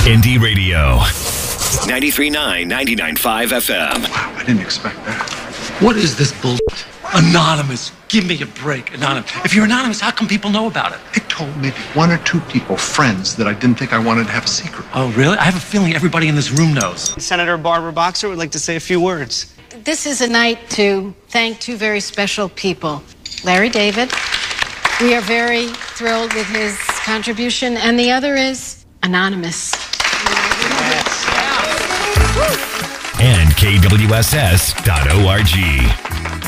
Indie Radio. 93.9, 99.5 FM. Wow, I didn't expect that. What is this bullshit? Anonymous. Give me a break. Anonymous. If you're anonymous, how come people know about it? I told maybe one or two people, friends, that I didn't think I wanted to have a secret. Oh, really? I have a feeling everybody in this room knows. Senator Barbara Boxer would like to say a few words. This is a night to thank two very special people. Larry David. We are very thrilled with his contribution. And the other is Anonymous. And KWSS.org.